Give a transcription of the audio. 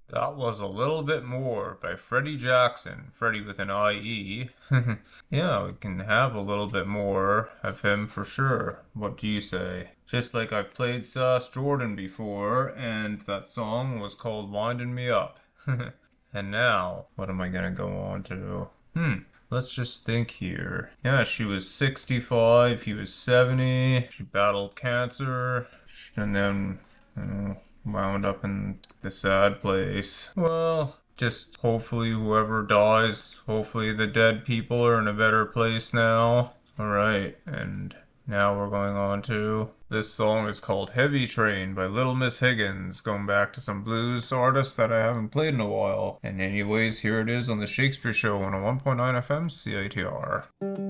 That was A Little Bit More by Freddie Jackson. Freddie with an IE. Yeah, we can have a little bit more of him for sure. What do you say? Just like I've played Sass Jordan before, and that song was called Winding Me Up. And now, what am I gonna go on to? Let's just think here. Yeah, she was 65, he was 70. She battled cancer, and then wound up in the sad place. Well, just hopefully whoever dies, hopefully the dead people are in a better place now. Alright, and now we're going on to this song is called Heavy Train by Little Miss Higgins, going back to some blues artists that I haven't played in a while. And anyways, here it is on the Shakespeare Show on a 1.9 FM CITR.